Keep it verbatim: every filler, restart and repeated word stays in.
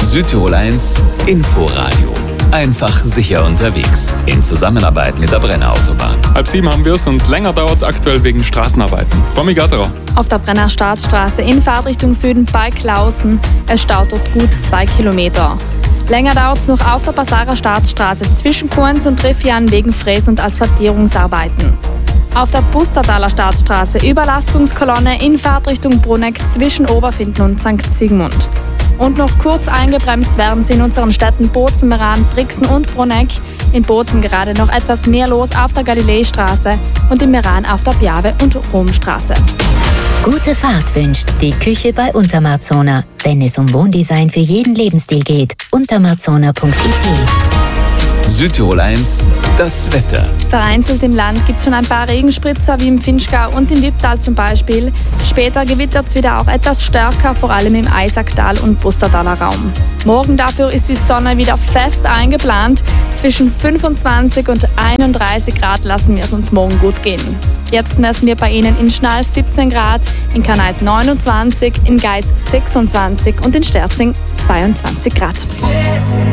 Südtirol eins Inforadio. Einfach sicher unterwegs. In Zusammenarbeit mit der Brenner Autobahn. Halb sieben haben wir es und länger dauert es aktuell wegen Straßenarbeiten. Tommy Gatterer. Auf der Brenner Staatsstraße in Fahrtrichtung Süden bei Klausen. Es staut dort gut zwei Kilometer. Länger dauert es noch auf der Passarer Staatsstraße zwischen Kurns und Riffian wegen Fräs- und Asphaltierungsarbeiten. Auf der Pustertaler Staatsstraße Überlastungskolonne in Fahrtrichtung Bruneck zwischen Oberfinden und Sankt Sigmund. Und noch kurz eingebremst werden sie in unseren Städten Bozen, Meran, Brixen und Bruneck. In Bozen gerade noch etwas mehr los auf der Galileistraße und in Meran auf der Piave- und Romstraße. Gute Fahrt wünscht die Küche bei Untermarzona. Wenn es um Wohndesign für jeden Lebensstil geht, untermarzona punkt i t. Südtirol eins, das Wetter. Vereinzelt im Land gibt es schon ein paar Regenspritzer, wie im Finchgau und im Wipptal zum Beispiel. Später gewittert es wieder auch etwas stärker, vor allem im Eisacktal und Pustertaler Raum. Morgen dafür ist die Sonne wieder fest eingeplant. Zwischen fünfundzwanzig und einunddreißig Grad lassen wir es uns morgen gut gehen. Jetzt messen wir bei Ihnen in Schnall siebzehn Grad, in Kanait neunundzwanzig, in Geis sechsundzwanzig und in Sterzing zweiundzwanzig Grad.